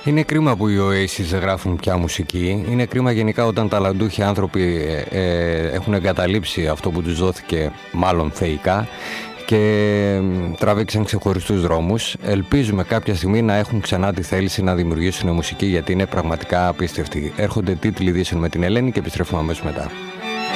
Είναι κρίμα που οι Oasis γράφουν πια μουσική. Είναι κρίμα γενικά όταν ταλαντούχοι άνθρωποι έχουν εγκαταλείψει αυτό που τους δόθηκε, μάλλον θεϊκά, και τραβήξαν ξεχωριστούς δρόμους. Ελπίζουμε κάποια στιγμή να έχουν ξανά τη θέληση να δημιουργήσουν μουσική, γιατί είναι πραγματικά απίστευτοι. Έρχονται τίτλοι ειδήσεων με την Ελένη και επιστρέφουμε αμέσως μετά.